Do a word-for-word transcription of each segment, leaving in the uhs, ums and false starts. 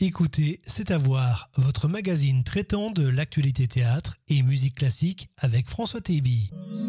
Écoutez, c'est à voir, votre magazine traitant de l'actualité théâtre et musique classique avec François Téby.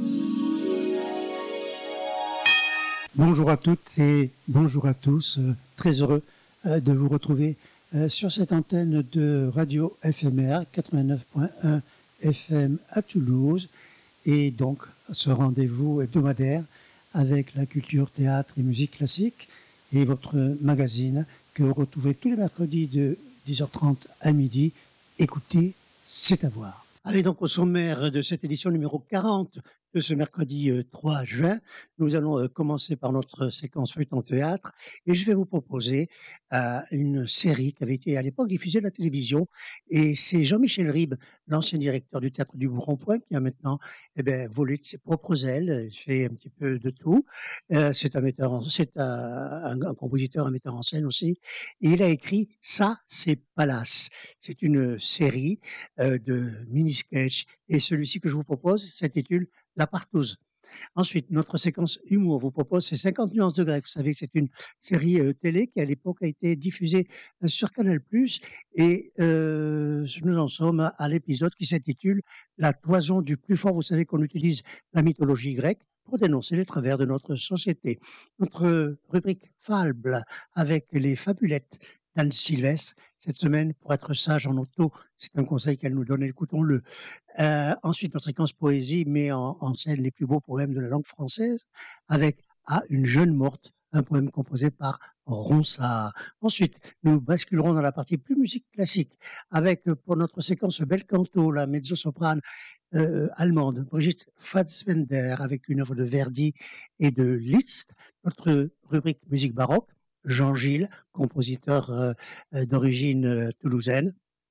Bonjour à toutes et bonjour à tous. Euh, très heureux euh, de vous retrouver euh, sur cette antenne de radio F M R quatre-vingt-neuf point un F M à Toulouse et donc ce rendez-vous hebdomadaire avec la culture, théâtre et musique classique et votre magazine que vous retrouvez tous les mercredis de dix heures trente à midi. Écoutez, c'est à voir. Allez donc au sommaire de cette édition numéro quarante de ce mercredi euh, trois juin. Nous allons euh, commencer par notre séquence feuilleton théâtre et je vais vous proposer euh, une série qui avait été à l'époque diffusée à la télévision et c'est Jean-Michel Ribes, l'ancien directeur du théâtre du Bourg-en-Poix, qui a maintenant eh ben, volé de ses propres ailes, il fait un petit peu de tout. Euh, c'est un metteur, en, c'est un, un, un compositeur, un metteur en scène aussi. Et il a écrit Ça, c'est Palace. C'est une série euh, de mini-sketch et celui-ci que je vous propose s'intitule La Partouze. Ensuite, notre séquence humour vous propose ces cinquante nuances de grec. Vous savez que c'est une série euh, télé qui à l'époque a été diffusée euh, sur Canal+, et euh, nous en sommes à, à l'épisode qui s'intitule La toison du plus fort. Vous savez qu'on utilise la mythologie grecque pour dénoncer les travers de notre société. Notre rubrique Fable avec les fabulettes d'Anne Sylvestre. Cette semaine, pour être sage en auto, c'est un conseil qu'elle nous donne, écoutons-le. Euh, ensuite, notre séquence poésie met en, en scène les plus beaux poèmes de la langue française avec À une jeune morte, un poème composé par Ronsard. Ensuite, nous basculerons dans la partie plus musique classique avec, pour notre séquence bel canto, la mezzo-soprane euh, allemande Brigitte Fassbender avec une œuvre de Verdi et de Liszt. Notre rubrique musique baroque, Jean Gilles, compositeur euh, d'origine euh, toulousaine.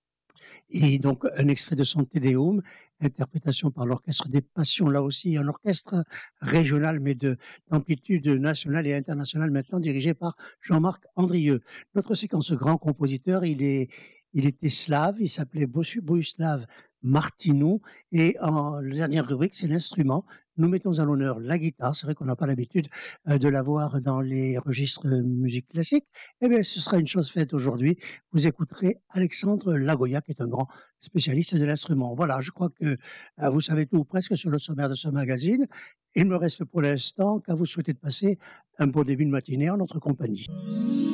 Et donc, un extrait de son Te Deum, interprétation par l'Orchestre des Passions, là aussi, un orchestre régional, mais de d'amplitude nationale et internationale, maintenant dirigé par Jean-Marc Andrieux. Notre séquence grand compositeur, il est, il était slave, il s'appelait Bohuslav Martinou, et en la dernière rubrique, c'est l'instrument. Nous mettons à l'honneur la guitare. C'est vrai qu'on n'a pas l'habitude euh, de la voir dans les registres de musique classique. Eh bien, ce sera une chose faite aujourd'hui. Vous écouterez Alexandre Lagoya, qui est un grand spécialiste de l'instrument. Voilà, je crois que euh, vous savez tout ou presque sur le sommaire de ce magazine. Il me reste pour l'instant qu'à vous souhaiter de passer un bon début de matinée en notre compagnie.